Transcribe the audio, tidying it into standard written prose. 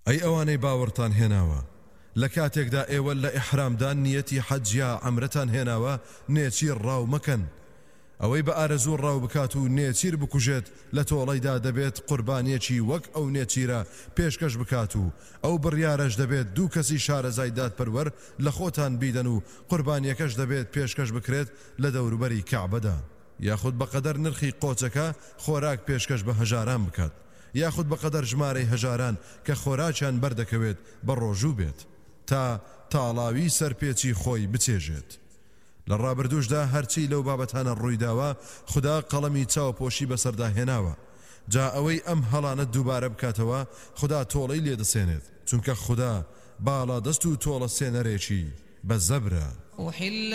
ئەی ئەوانەی باوەڕتان هێناوە لە کاتێکدا ئێوە لە ئیحرامدان نیەتی حەج یا عەمرەتان هێناوە نێچیر ڕاو مەکەن. ئەوەی بە ئارەزوو ڕاو بکات و نێچیر بکوژێت لە تۆڵەیدا دەبێت قوربانیەکی وەک ئەو نێچیرە پێشکەش بکات و ئەو بڕیارەش دەبێت دوو کەسی شارەزای دادپەروەر لە خۆتان بیدەن و قوربانیەکەش دەبێت پێشکەش بکرێت لە دەوروبەری کەعبەدا. یاخود بەقەدەر نرخی قۆچەکە خۆراک پێشکەش بە هەژاران بکات، یاخود بەقەدەر ژمارەی هەژاران کە خۆراکیان بەردەکەوێت بە ڕۆژوو بێت تا تاڵاوی سەرپێچی خۆی بچێژێت. لە ڕابردوشدا هەرچی لەو بابەتانە ڕوویداوە خوددا قەڵەمی چاوپۆشی بەسەردا هێناوە. جا ئەوەی ئەم هەڵانە دووبارە بکاتەوە خوددا تۆڵەی لێدەسێنێت، چونکە خوددا باڵا دەست و تۆڵە سێنەرێکی بە زەبرە.